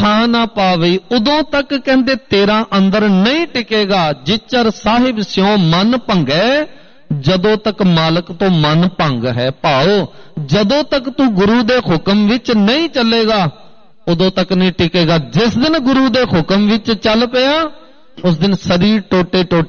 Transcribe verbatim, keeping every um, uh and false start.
ਥਾਂ ਨਾ ਪਾਵੇ। ਉਦੋਂ ਤੱਕ ਕਹਿੰਦੇ ਤੇਰਾ ਅੰਦਰ ਨਹੀਂ ਟਿਕੇਗਾ। ਜਿਚਰ ਸਾਹਿਬ ਸਿਉ ਮਨ ਭੰਗੈ, ਜਦੋਂ ਤੱਕ ਮਾਲਕ ਤੋਂ ਮਨ ਭੰਗ ਹੈ। ਭਾਓ ਜਦੋਂ ਤੱਕ ਤੂੰ ਗੁਰੂ ਦੇ ਹੁਕਮ ਵਿੱਚ ਨਹੀਂ ਚੱਲੇਗਾ ਉਦੋਂ ਤੱਕ ਨਹੀਂ ਟਿਕੇਗਾ। ਜਿਸ ਦਿਨ ਗੁਰੂ ਦੇ ਹੁਕਮ ਵਿੱਚ ਚੱਲ ਪਿਆ ਉਸ ਦਿਨ ਸਰੀਰ ਟੋਟੇ ਟੋਟੇ